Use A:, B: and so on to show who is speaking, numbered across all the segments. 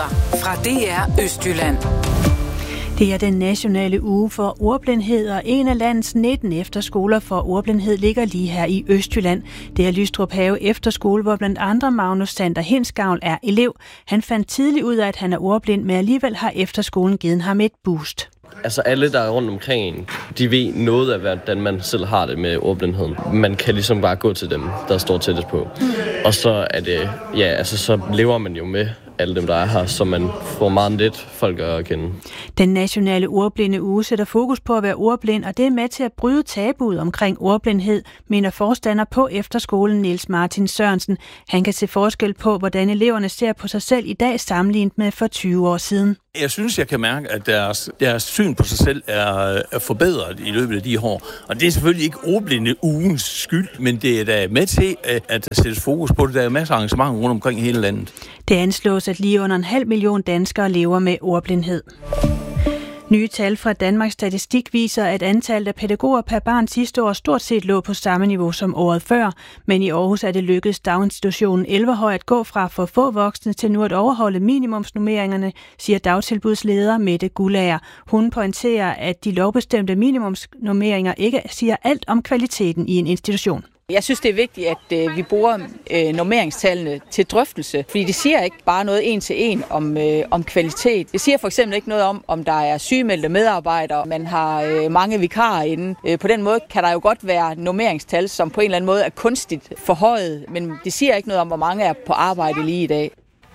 A: Nyheder fra DR Østjylland.
B: Det er den nationale uge for ordblindhed, og en af landets 19 efterskoler for ordblindhed ligger lige her i Østjylland. Det er Lystrup Have Efterskole, hvor blandt andre Magnus Sander Hindsgavl er elev. Han fandt tidligt ud af, at han er ordblind, men alligevel har efterskolen givet ham et boost.
C: Altså alle, der er rundt omkring, de ved noget af, hvordan man selv har det med ordblindheden. Man kan ligesom bare gå til dem, der står tættest på. Og så er det, så lever man jo med alle dem, der er her, så man får meget lidt folk at kende.
B: Den nationale ordblinde uge sætter fokus på at være ordblind, og det er med til at bryde tabuet omkring ordblindhed, mener forstander på efterskolen Niels Martin Sørensen. Han kan se forskel på, hvordan eleverne ser på sig selv i dag sammenlignet med for 20 år siden.
D: Jeg synes, jeg kan mærke, at deres syn på sig selv er forbedret i løbet af de år. Og det er selvfølgelig ikke ordblinde ugens skyld, men det er da med til, at der sættes fokus på det. Der er masser af arrangementer rundt omkring hele landet.
B: Det anslås, at lige under 500.000 danskere lever med ordblindhed. Nye tal fra Danmarks Statistik viser, at antallet af pædagoger per barn sidste år stort set lå på samme niveau som året før, men i Aarhus er det lykkedes daginstitutionen Elverhøj at gå fra for få voksne til nu at overholde minimumsnormeringerne, siger dagtilbudsleder Mette Gullager. Hun pointerer, at de lovbestemte minimumsnormeringer ikke siger alt om kvaliteten i en institution.
E: Jeg synes, det er vigtigt, at vi bruger normeringstallene til drøftelse, fordi det siger ikke bare noget en til en om kvalitet. Det siger for eksempel ikke noget om der er sygemeldte medarbejdere, man har mange vikarer inde. På den måde kan der jo godt være normeringstal, som på en eller anden måde er kunstigt forhøjet, men det siger ikke noget om, hvor mange er på arbejde lige i dag.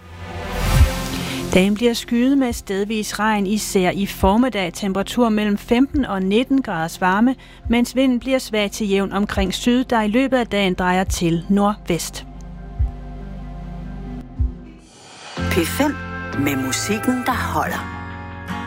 B: Dagen bliver skyet med stedvis regn, især i formiddag. Temperatur mellem 15 og 19 graders varme, mens vinden bliver svag til jævn omkring syd, der i løbet af dagen drejer til nordvest.
A: P5 med musikken, der holder.